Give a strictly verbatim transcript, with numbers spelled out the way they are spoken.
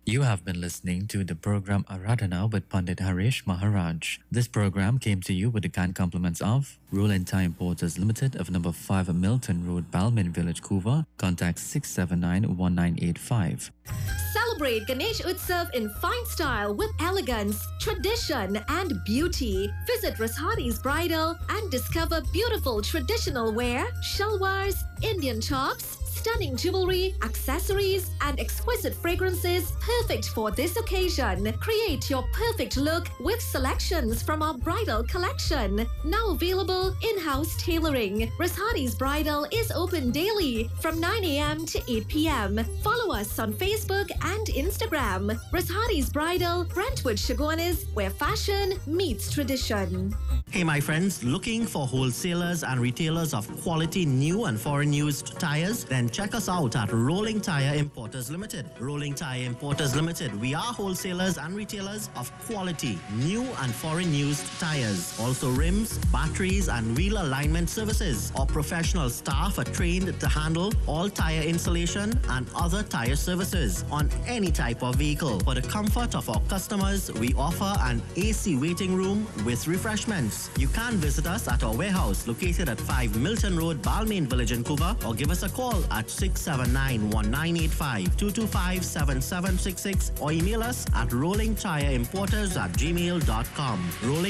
You have been listening to the program Aradhana with Pandit Harish Maharaj. This program came to you with the kind compliments of Roland Tire Importers Limited of number five Milton Road, Balmain Village, Kuva. Contact six seven nine one nine eight five. Celebrate Ganesh Utsav in fine style with elegance, tradition and beauty. Visit Rashadi's Bridal and discover beautiful traditional wear, shalwars, Indian tops, stunning jewelry, accessories and exquisite fragrances perfect for this occasion. Create your perfect look with selections from our bridal collection. Now available in-house tailoring. Rashadi's Bridal is open daily from nine a m to eight p m Follow us on Facebook and Instagram. Rashadi's Bridal, Brentwood Chaguanas, where fashion meets tradition. Hey my friends, looking for wholesalers and retailers of quality new and foreign used tires? Then check us out at Rolling Tire Importers Limited. Rolling Tire Importers Limited. We are wholesalers and retailers of quality new and foreign used tires. Also rims, batteries and wheel alignment services. Our professional staff are trained to handle all tire installation and other tire services on any type of vehicle. For the comfort of our customers, we offer an A C waiting room with refreshments. You can visit us at our warehouse located at five Milton Road, Balmain Village in Cuba, or give us a call at six seven nine one nine eight five two two five seven seven six six or email us at rolling tire importers at gmail dot com. Rolling